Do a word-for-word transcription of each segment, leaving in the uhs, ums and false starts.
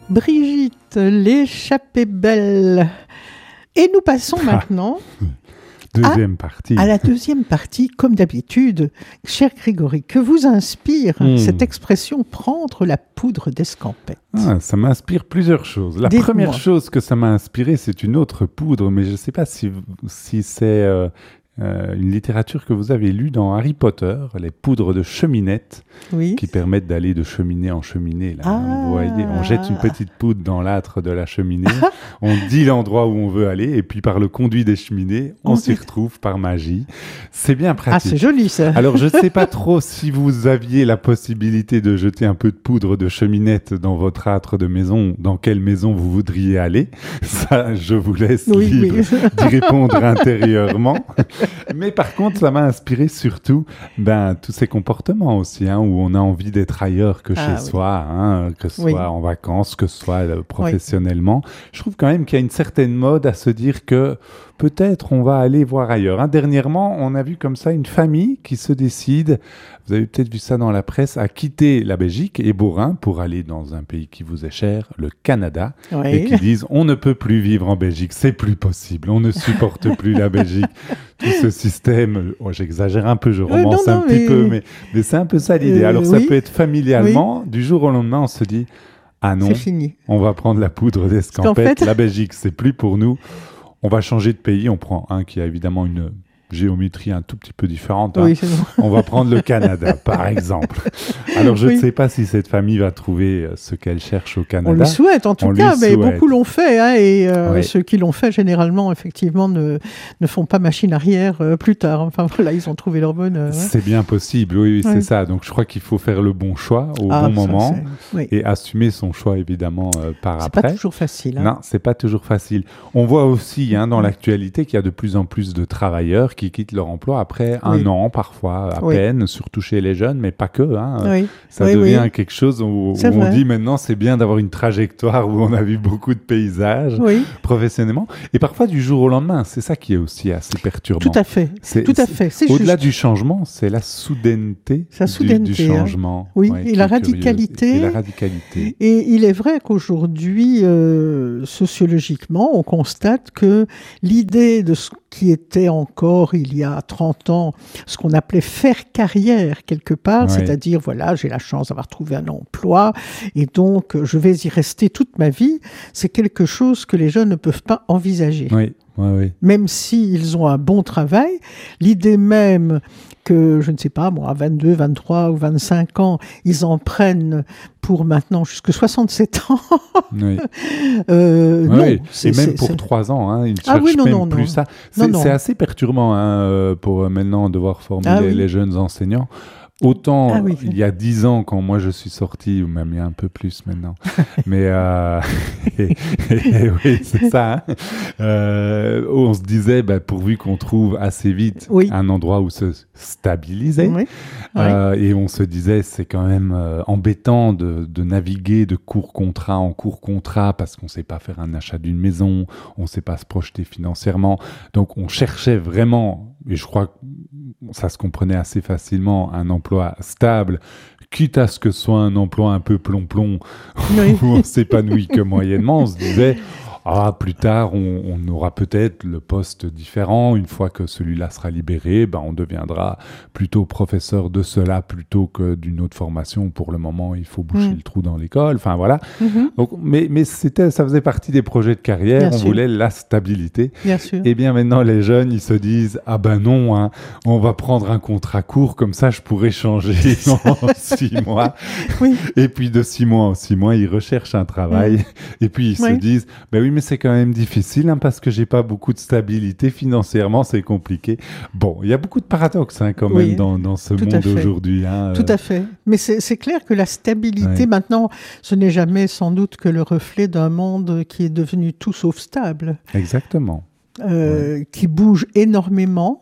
Brigitte, l'échappée belle. Et nous passons maintenant deuxième à, partie. à la deuxième partie, comme d'habitude. Cher Grégory, que vous inspire mmh. cette expression « prendre la poudre d'escampette » ah, ça m'inspire plusieurs choses. La Dites-moi. Première chose que ça m'a inspiré, c'est une autre poudre, mais je ne sais pas si, si c'est... Euh, Euh, une littérature que vous avez lue dans Harry Potter, les poudres de cheminette, oui. qui permettent d'aller de cheminée en cheminée. Là, ah. Vous voyez, on jette une petite poudre dans l'âtre de la cheminée, on dit l'endroit où on veut aller, et puis par le conduit des cheminées, on, on s'y dit... retrouve par magie. C'est bien pratique. Ah, c'est joli ça. Alors, je ne sais pas trop si vous aviez la possibilité de jeter un peu de poudre de cheminette dans votre âtre de maison, dans quelle maison vous voudriez aller. Ça, je vous laisse oui, libre oui. d'y répondre intérieurement. Mais par contre, ça m'a inspiré surtout ben, tous ces comportements aussi, hein, où on a envie d'être ailleurs que ah, chez oui. soi, hein, que ce soit oui. en vacances, que ce soit euh, professionnellement. Oui. Je trouve quand même qu'il y a une certaine mode à se dire que peut-être on va aller voir ailleurs. Hein. Dernièrement, on a vu comme ça une famille qui se décide, vous avez peut-être vu ça dans la presse, à quitter la Belgique et Beaurain pour aller dans un pays qui vous est cher, le Canada, oui. et qui disent on ne peut plus vivre en Belgique, c'est plus possible, on ne supporte plus la Belgique. Tout ce système, oh, j'exagère un peu, je romance euh, non, non, un petit mais... peu, mais, mais c'est un peu ça l'idée. Euh, Alors ça oui. peut être familialement, oui. du jour au lendemain, on se dit ah non, fini. On va prendre la poudre d'escampette, fait... la Belgique, c'est plus pour nous. On va changer de pays, on prend un qui a évidemment une géométrie un tout petit peu différente. Hein. Oui, c'est bon. On va prendre le Canada, par exemple. Alors, je oui. ne sais pas si cette famille va trouver ce qu'elle cherche au Canada. On lui souhaite, en tout on cas, mais souhaite. beaucoup l'ont fait. Hein, et euh, oui. ceux qui l'ont fait, généralement, effectivement, ne, ne font pas machine arrière euh, plus tard. Enfin, voilà, ils ont trouvé leur bonheur. Ouais. C'est bien possible, oui, oui, oui, c'est ça. Donc, je crois qu'il faut faire le bon choix au ah, bon ça, moment oui. et assumer son choix, évidemment, euh, par c'est après. C'est pas toujours facile. Hein. Non, c'est pas toujours facile. On voit aussi, hein, dans l'actualité, qu'il y a de plus en plus de travailleurs qui quittent leur emploi après un oui. an, parfois, à oui. peine, surtout chez les jeunes, mais pas que. Hein. Oui. Ça oui, devient oui. quelque chose où, où on dit maintenant, c'est bien d'avoir une trajectoire où on a vu beaucoup de paysages oui. professionnellement. Et parfois, du jour au lendemain, c'est ça qui est aussi assez perturbant. Tout à fait. C'est, Tout à fait. C'est au-delà juste. du changement, c'est la soudaineté, la soudaineté du, du changement. Hein. Oui, ouais, et, la radicalité, et la radicalité. Et il est vrai qu'aujourd'hui, euh, sociologiquement, on constate que l'idée de ce qui était encore, il y a trente ans, ce qu'on appelait faire carrière quelque part, ouais. c'est-à-dire, voilà, j'ai la chance d'avoir trouvé un emploi et donc je vais y rester toute ma vie, c'est quelque chose que les jeunes ne peuvent pas envisager. Oui, oui, oui. Même s'ils ont un bon travail, l'idée même que, je ne sais pas, moi, à vingt-deux, vingt-trois ou vingt-cinq ans, ils en prennent pour maintenant jusqu'à soixante-sept ans. Oui. euh, oui, non, oui. c'est, Et même c'est, pour c'est... trois ans, hein, ils ne ah, cherchent oui, non, même non, plus non. ça. C'est, non, non. c'est assez perturbant hein, pour maintenant devoir former ah, les, oui. les jeunes enseignants. Autant ah, oui. il y a dix ans, quand moi je suis sorti, ou même il y a un peu plus maintenant, mais euh, et, et, et, oui, c'est ça, hein, euh, on se disait, bah, pourvu qu'on trouve assez vite oui. un endroit où se stabiliser, oui. euh, oui. et on se disait, c'est quand même euh, embêtant de, de naviguer de court contrat en court contrat, parce qu'on ne sait pas faire un achat d'une maison, on ne sait pas se projeter financièrement, donc on cherchait vraiment, et je crois que ça se comprenait assez facilement, un emploi stable, quitte à ce que ce soit un emploi un peu plomb-plomb, oui. où on s'épanouit que moyennement, on se disait, ah, plus tard, on, on aura peut-être le poste différent, une fois que celui-là sera libéré, ben, on deviendra plutôt professeur de cela plutôt que d'une autre formation. Pour le moment, il faut boucher mmh. le trou dans l'école, enfin voilà. Mmh. Donc, mais mais c'était, ça faisait partie des projets de carrière, bien on sûr. Voulait la stabilité. Bien sûr. Et bien maintenant, les jeunes, ils se disent, ah ben non, hein, on va prendre un contrat court, comme ça je pourrais changer en six mois. Oui. Et puis de six mois en six mois, ils recherchent un travail, mmh. et puis ils oui. se disent, ben oui, mais c'est quand même difficile hein, parce que j'ai pas beaucoup de stabilité financièrement, c'est compliqué. Bon, il y a beaucoup de paradoxes hein, quand oui, même dans, dans ce monde aujourd'hui. Hein, tout euh... à fait. Mais c'est, c'est clair que la stabilité, ouais. maintenant, ce n'est jamais sans doute que le reflet d'un monde qui est devenu tout sauf stable. Exactement. Euh, ouais. Qui bouge énormément,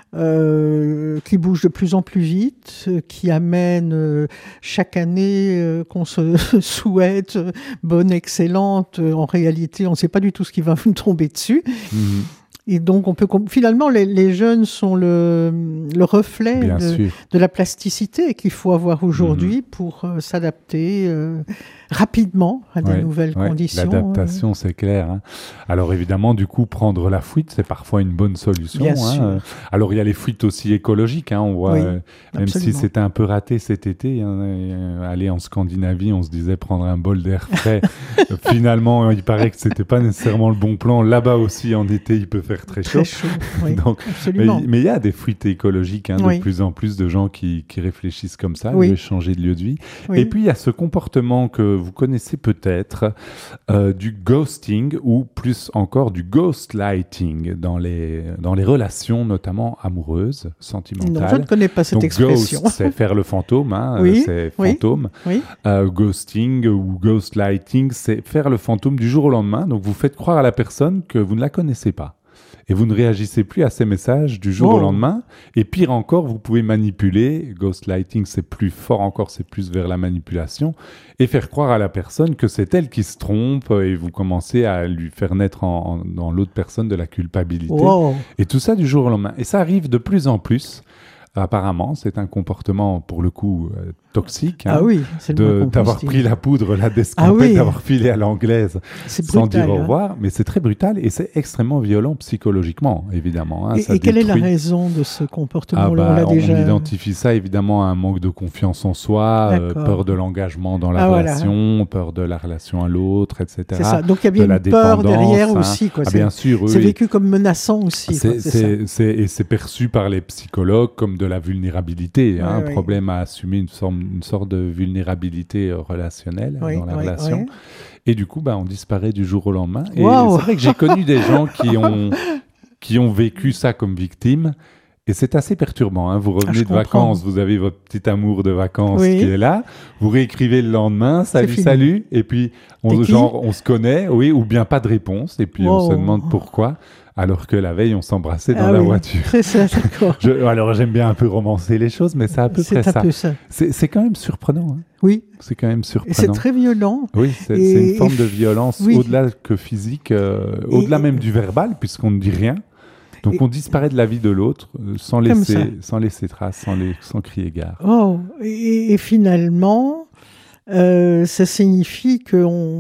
euh, qui bouge de plus en plus vite, euh, qui amène euh, chaque année euh, qu'on se souhaite euh, bonne, excellente. Euh, en réalité, on ne sait pas du tout ce qui va nous tomber dessus. Mmh. Et donc, on peut finalement, les, les jeunes sont le, le reflet de, de la plasticité qu'il faut avoir aujourd'hui mmh. pour euh, s'adapter euh, rapidement à des ouais, nouvelles ouais. conditions. L'adaptation, euh... c'est clair. Hein. Alors évidemment, du coup, prendre la fuite, c'est parfois une bonne solution. Bien hein. sûr. Alors il y a les fuites aussi écologiques. Hein. On voit, oui, euh, même si c'était un peu raté cet été, hein, euh, aller en Scandinavie, on se disait prendre un bol d'air frais. Finalement, il paraît que c'était pas nécessairement le bon plan. Là-bas aussi, en été, il peut faire très chaud. Très chaud, oui, Donc, absolument. Mais il y a des fuites écologiques, hein, oui. de plus en plus de gens qui, qui réfléchissent comme ça, oui. de changer de lieu de vie. Oui. Et puis, il y a ce comportement que vous connaissez peut-être, euh, du ghosting, ou plus encore du ghostlighting dans les, dans les relations, notamment amoureuses, sentimentales. Non, je ne connais pas cette Donc, expression. Ghost, c'est faire le fantôme, hein, oui. c'est oui. fantôme. Oui. Euh, ghosting ou ghostlighting, c'est faire le fantôme du jour au lendemain. Donc, vous faites croire à la personne que vous ne la connaissez pas. Et vous ne réagissez plus à ces messages du jour oh. au lendemain. Et pire encore, vous pouvez manipuler. Ghostlighting, c'est plus fort encore, c'est plus vers la manipulation. Et faire croire à la personne que c'est elle qui se trompe. Et vous commencez à lui faire naître en, en, dans l'autre personne de la culpabilité. Oh. Et tout ça du jour au lendemain. Et ça arrive de plus en plus. Apparemment, c'est un comportement, pour le coup, euh, toxique. Hein, ah oui, c'est de, d'avoir pris la poudre, la d'escampette, ah oui. d'avoir filé à l'anglaise c'est sans brutal, dire au revoir. Hein. Mais c'est très brutal et c'est extrêmement violent psychologiquement, évidemment. Hein, et ça et quelle détruit... est la raison de ce comportement ah bah, on, l'a on déjà... identifie ça évidemment à un manque de confiance en soi, euh, peur de l'engagement dans la ah, relation, voilà. peur de la relation à l'autre, et cetera. C'est ça. Donc il y a bien de une peur derrière hein. aussi. Quoi. Ah, c'est, bien sûr, oui. c'est vécu comme menaçant aussi. C'est, quoi, c'est c'est, ça. c'est, et c'est perçu par les psychologues comme de la vulnérabilité, hein, oui, un oui. problème à assumer une, forme, une sorte de vulnérabilité relationnelle oui, dans la oui, relation. Oui. Et du coup, bah, on disparaît du jour au lendemain. Et wow. c'est vrai que j'ai connu des gens qui ont, qui ont vécu ça comme victime. Et c'est assez perturbant. Hein. Vous revenez ah, de vacances, vous avez votre petit amour de vacances oui. qui est là. Vous réécrivez le lendemain, salut, salut. Et puis, on, genre, on se connaît, oui, ou bien pas de réponse. Et puis, wow. on se demande pourquoi. Alors que la veille, on s'embrassait dans ah la oui, voiture. C'est ça, d'accord. Je, alors, j'aime bien un peu romancer les choses, mais c'est à peu c'est près un ça. Peu ça. C'est, c'est quand même surprenant. Hein. Oui. C'est quand même surprenant. Et c'est très violent. Oui, c'est, et, c'est une forme et, de violence oui. au-delà que physique, euh, et, au-delà même du verbal, puisqu'on ne dit rien. Donc, et, on disparaît de la vie de l'autre euh, sans, laisser, sans laisser trace, sans, les, sans crier gare. Oh, et, et finalement, euh, ça signifie qu'on...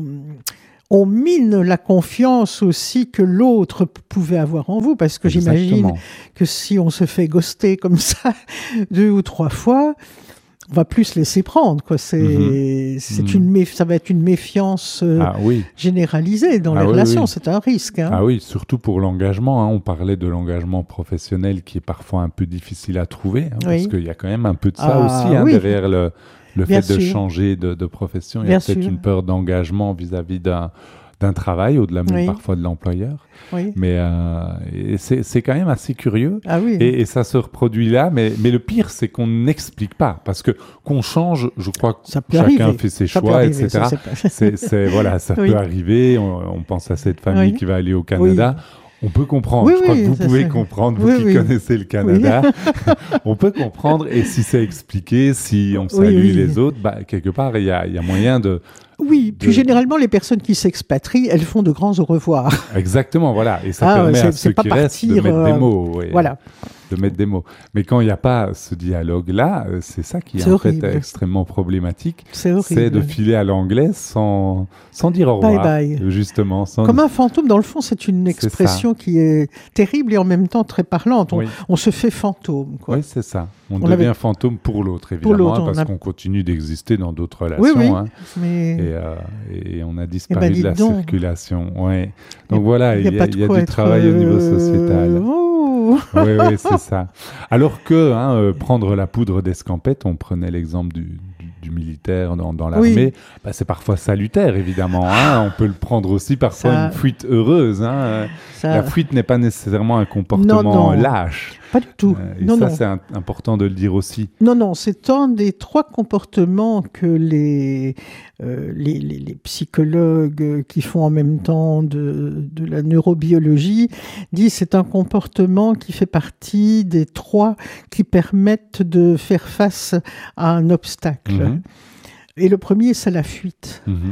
on mine la confiance aussi que l'autre pouvait avoir en vous, parce que Exactement. J'imagine que si on se fait ghoster comme ça deux ou trois fois, on va plus se laisser prendre, quoi. C'est, mm-hmm. c'est mm-hmm. une méf- ça va être une méfiance euh, ah, oui. généralisée dans ah, les oui, relations. Oui. C'est un risque. Hein. Ah oui, surtout pour l'engagement. Hein. On parlait de l'engagement professionnel qui est parfois un peu difficile à trouver, hein, oui. parce qu'il y a quand même un peu de ça ah, aussi hein, oui. derrière le, le fait sûr. de changer de, de profession. Il Bien y a peut-être sûr. une peur d'engagement vis-à-vis d'un, d'un travail, au-delà même oui. parfois de l'employeur. Oui. Mais euh, et c'est, c'est quand même assez curieux. Ah oui. et, et ça se reproduit là. Mais, mais le pire, c'est qu'on n'explique pas. Parce que qu'on change, je crois que ça chacun arriver. fait ses ça choix, arriver, et cetera. Ça, c'est c'est, c'est, voilà, ça oui. peut arriver. On, on pense à cette famille oui. qui va aller au Canada. Oui. On peut comprendre, oui, je crois oui, que vous pouvez c'est... comprendre, vous oui, qui oui. connaissez le Canada, oui. on peut comprendre, et si c'est expliqué, si on salue oui, oui. les autres, bah, quelque part, il y a, y a moyen de... Oui, de... puis généralement, les personnes qui s'expatrient, elles font de grands au revoir. Exactement, voilà, et ça ah, permet c'est, à ceux qui restent de mettre euh... des mots. Oui. Voilà. De mettre des mots. Mais quand il n'y a pas ce dialogue-là, c'est ça qui est, c'est en horrible. fait extrêmement problématique. C'est horrible. C'est de filer à l'anglaise sans, sans dire au revoir. Bye bye. Justement. Sans... Comme un fantôme, dans le fond, c'est une expression c'est qui est terrible et en même temps très parlante. On, oui. on se fait fantôme. Quoi. Oui, c'est ça. On, on devient avait... fantôme pour l'autre, évidemment, pour l'autre, parce a... qu'on continue d'exister dans d'autres relations. Oui, oui. Hein, mais... et, euh, et on a disparu eh ben, de la donc. circulation. Ouais. Donc et voilà, il y a, y a, y a du être... travail au niveau sociétal. Oh. Oui, oui, c'est ça. Alors que hein, euh, prendre la poudre d'escampette, on prenait l'exemple du, du, du militaire dans, dans l'armée, oui. bah, c'est parfois salutaire, évidemment. Hein. On peut le prendre aussi parfois ça... une fuite heureuse. Hein. Ça... La fuite n'est pas nécessairement un comportement non, non. lâche. Pas du tout. Euh, et non, ça, non. c'est un, important de le dire aussi. Non, non, c'est un des trois comportements que les, euh, les, les, les psychologues qui font en même temps de, de la neurobiologie disent c'est un comportement qui fait partie des trois qui permettent de faire face à un obstacle. Mmh. Et le premier, c'est la fuite. Mmh.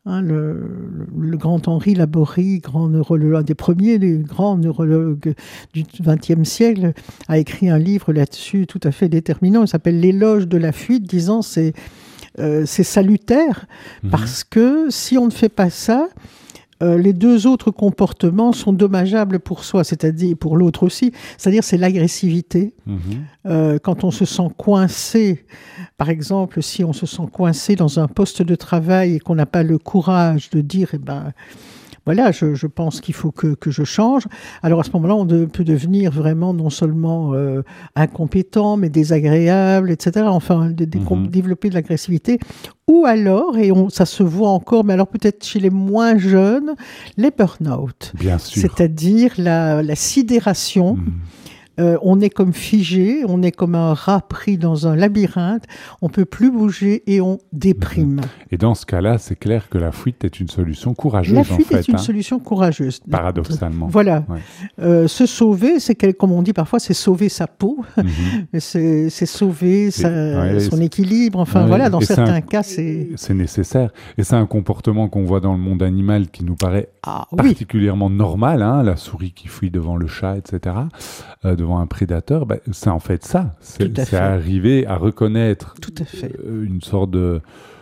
Hein, le, le, le grand Henri Laborie, grand neurologue, un des premiers des grands neurologues du vingtième siècle, a écrit un livre là-dessus tout à fait déterminant. Il s'appelle L'éloge de la fuite, disant c'est euh, c'est salutaire mmh. parce que si on ne fait pas ça, Euh, les deux autres comportements sont dommageables pour soi, c'est-à-dire pour l'autre aussi, c'est-à-dire c'est l'agressivité. Mmh. Euh, quand on se sent coincé, par exemple, si on se sent coincé dans un poste de travail et qu'on n'a pas le courage de dire, eh ben, voilà, je, je pense qu'il faut que, que je change. Alors à ce moment-là, on de, peut devenir vraiment non seulement euh, incompétent, mais désagréable, et cetera. Enfin, de, de, mmh. développer de l'agressivité. Ou alors, et on, ça se voit encore, mais alors peut-être chez les moins jeunes, les burn-out. Bien sûr. C'est-à-dire la, la sidération. Mmh. Euh, on est comme figé, on est comme un rat pris dans un labyrinthe, on ne peut plus bouger et on déprime. Et dans ce cas-là, c'est clair que la fuite est une solution courageuse. La fuite en fait, est une hein. solution courageuse. Paradoxalement. Voilà. Ouais. Euh, se sauver, c'est quel, comme on dit parfois, c'est sauver sa peau, mm-hmm. c'est, c'est sauver et, sa, ouais, son c'est... équilibre. Enfin ouais, voilà, dans certains un... cas, c'est... C'est nécessaire. Et c'est un comportement qu'on voit dans le monde animal qui nous paraît ah, particulièrement oui. normal. Hein, la souris qui fuit devant le chat, et cetera. Euh, devant un prédateur, bah, c'est en fait ça. C'est, c'est arriver à reconnaître Tout à fait. une sorte de,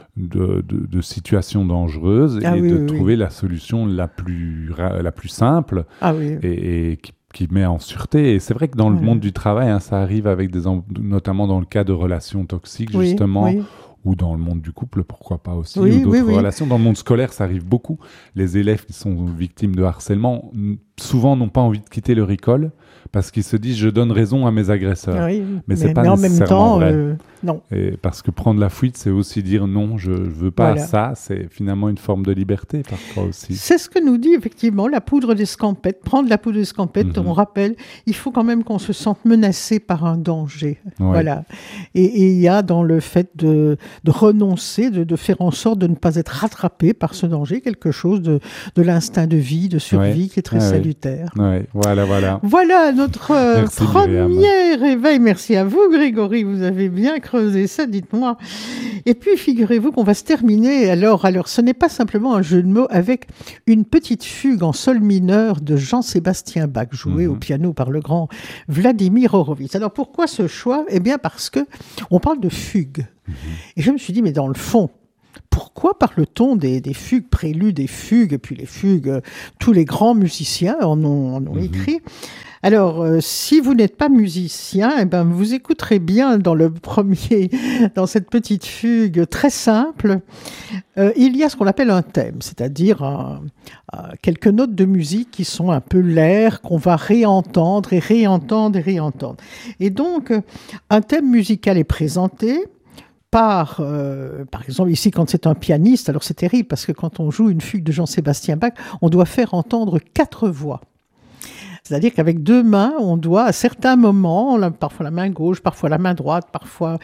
de, de, de situation dangereuse ah, et oui, de oui, trouver oui. la solution la plus, la plus simple ah, oui. et, et qui, qui met en sûreté. Et c'est vrai que dans le oui. monde du travail, hein, ça arrive avec des, notamment dans le cas de relations toxiques, oui, justement, oui. ou dans le monde du couple, pourquoi pas aussi, oui, ou d'autres oui, oui. relations. Dans le monde scolaire, ça arrive beaucoup. Les élèves qui sont victimes de harcèlement, souvent n'ont pas envie de quitter leur école parce qu'ils se disent « je donne raison à mes agresseurs oui, ». Mais c'est mais, pas mais nécessairement en même temps, vrai. Euh, non. Et parce que prendre la fuite, c'est aussi dire « non, je ne veux pas voilà. ça ». C'est finalement une forme de liberté parfois aussi. C'est ce que nous dit effectivement la poudre d'escampette. Prendre la poudre d'escampette, mm-hmm. on rappelle, il faut quand même qu'on se sente menacé par un danger. Ouais. Voilà. Et il y a dans le fait de, de renoncer, de, de faire en sorte de ne pas être rattrapé par ce danger, quelque chose de, de l'instinct de vie, de survie ouais. qui est très ouais, salutaire. Ouais. Voilà, voilà. Voilà notre euh, Merci, premier Myriam. réveil. Merci à vous, Grégory. Vous avez bien creusé ça, dites-moi. Et puis, figurez-vous qu'on va se terminer. Alors, alors, ce n'est pas simplement un jeu de mots avec une petite fugue en sol mineur de Jean-Sébastien Bach, jouée mm-hmm. au piano par le grand Vladimir Horowitz. Alors, pourquoi ce choix ? Eh bien, parce que on parle de fugue. Mm-hmm. Et je me suis dit, mais dans le fond, pourquoi parle-t-on des, des fugues, préludes et fugues, et puis les fugues, euh, tous les grands musiciens en ont, en ont mm-hmm. écrit. Alors, euh, si vous n'êtes pas musicien, eh ben, vous écouterez bien dans le premier, dans cette petite fugue très simple, euh, il y a ce qu'on appelle un thème, c'est-à-dire un, un, quelques notes de musique qui sont un peu l'air qu'on va réentendre et réentendre et réentendre. Et donc, un thème musical est présenté par, euh, par exemple, ici, quand c'est un pianiste, alors c'est terrible, parce que quand on joue une fugue de Jean-Sébastien Bach, on doit faire entendre quatre voix. C'est-à-dire qu'avec deux mains, on doit, à certains moments, la, parfois la main gauche, parfois la main droite, parfois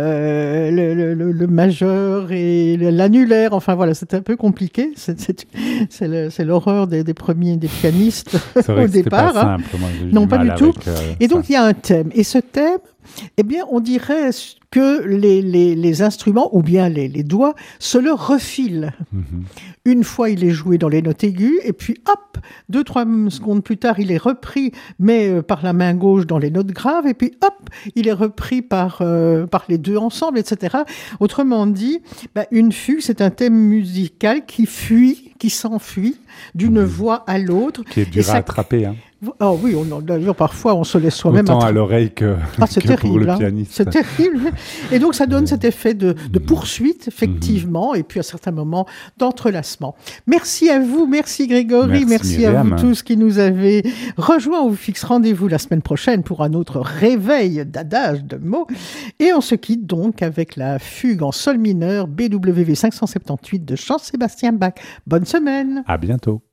euh, le, le, le majeur et l'annulaire. Enfin voilà, c'est un peu compliqué. C'est, c'est, c'est, le, c'est l'horreur des, des premiers, des pianistes c'est vrai au que départ. Pas simple, moi, non, pas du tout. Avec, euh, et donc, il y a un thème. Et ce thème, eh bien, on dirait que les, les, les instruments, ou bien les, les doigts, se le refilent. Mm-hmm. Une fois, il est joué dans les notes aiguës, et puis hop, deux, trois secondes plus tard, il est repris, mais euh, par la main gauche dans les notes graves, et puis hop, il est repris par, euh, par les deux ensemble, et cetera. Autrement dit, bah, une fugue, c'est un thème musical qui fuit, qui s'enfuit d'une mmh. voix à l'autre. Qui est dur ça... à attraper, hein. Ah oui, on, d'ailleurs, parfois, on se laisse soi-même... Autant attra... à l'oreille que, ah, c'est que terrible, pour le hein. pianiste. C'est terrible. Et donc, ça donne cet effet de, de poursuite, effectivement, mmh. et puis à certains moments, d'entrelacement. Merci à vous, merci Grégory, merci, merci à vous tous qui nous avez rejoints. On vous fixe rendez-vous la semaine prochaine pour un autre réveil d'adage, de mots. Et on se quitte donc avec la fugue en sol mineur B W V cinq cent soixante-dix-huit de Jean-Sébastien Bach. Bonne semaine. À bientôt.